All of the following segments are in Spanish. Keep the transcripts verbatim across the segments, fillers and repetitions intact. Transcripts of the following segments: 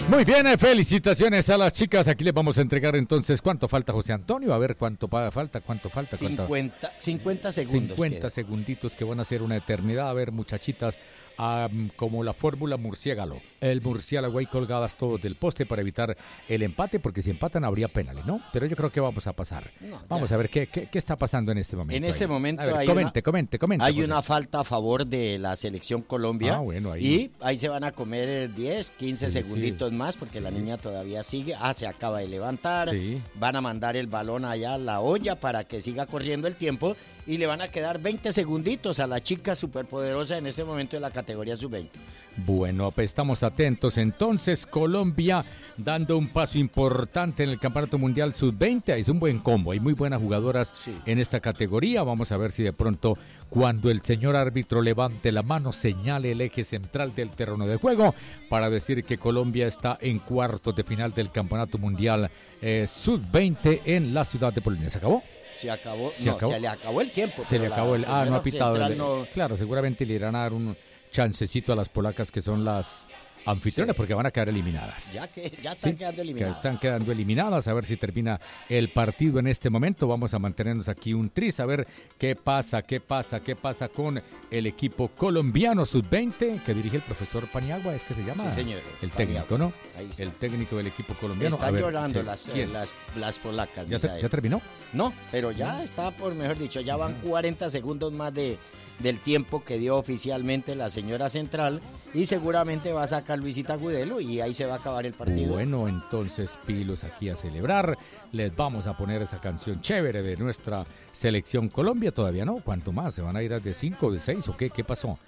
Muy bien, eh, felicitaciones a las chicas. Aquí les vamos a entregar entonces cuánto falta, José Antonio. A ver cuánto pa- falta, cuánto falta. Cuánto... cincuenta, cincuenta segundos. cincuenta queda. segunditos que van a ser una eternidad. A ver, muchachitas, um, como la fórmula murciélago. El murciélago ahí colgadas todos del poste para evitar el empate, porque si empatan habría penales, ¿no? Pero yo creo que vamos a pasar. No, vamos a ver qué, qué, qué está pasando en este momento. En este ahí. momento A ver, hay, comente, una, comente, comente. hay José. una falta a favor de la selección Colombia. Ah, bueno, ahí. Y ahí se van a comer diez, quince Sí, segunditos sí. más, porque Sí. la niña todavía sigue. Ah, se acaba de levantar. Sí. Van a mandar el balón allá a la olla para que siga corriendo el tiempo. Y le van a quedar veinte segunditos a la chica superpoderosa en este momento de la categoría sub veinte. Bueno, pues estamos atentos. Entonces, Colombia dando un paso importante en el Campeonato Mundial sub veinte. Es un buen combo, hay muy buenas jugadoras Sí. en esta categoría. Vamos a ver si de pronto, cuando el señor árbitro levante la mano, señale el eje central del terreno de juego para decir que Colombia está en cuartos de final del Campeonato Mundial eh, sub veinte en la ciudad de Polonia. ¿Se acabó? Se acabó, Se no, acabó. se le acabó el tiempo. Se pero le la acabó el... Ah, no señora ha pitado. central el- no- Claro, seguramente le irán a dar un chancecito a las polacas que son las anfitrionas, Sí. porque van a quedar eliminadas. Ya que ya están Sí, quedando que eliminados. están quedando eliminadas. A ver si termina el partido en este momento. Vamos a mantenernos aquí un tris, a ver qué pasa, qué pasa, qué pasa con el equipo colombiano sub veinte que dirige el profesor Paniagua, es que se llama. Sí, señor, El Paniagua. técnico, ¿no? Ahí está. El técnico del equipo colombiano. Están A ver, llorando sí, las, eh, ¿quién? las, las polacas. ¿Ya, te- Misael. ya terminó? No, pero ya está por, mejor dicho, ya van cuarenta segundos más de del tiempo que dio oficialmente la señora central y seguramente va a sacar Luisita Agudelo y ahí se va a acabar el partido. Bueno, entonces, pilos aquí a celebrar. Les vamos a poner esa canción chévere de nuestra selección Colombia. Todavía no, ¿cuánto más? ¿Se van a ir a de cinco, de seis o qué? ¿Qué pasó?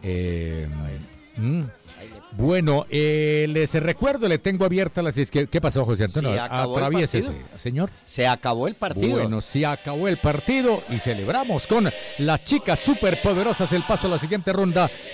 Eh, mm. Bueno, eh, les recuerdo, le tengo abierta las... ¿Qué, qué pasó, José Antonio? Se acabó el Atraviésese, partido. señor. Se acabó el partido. Bueno, se acabó el partido y celebramos con las chicas superpoderosas el paso a la siguiente ronda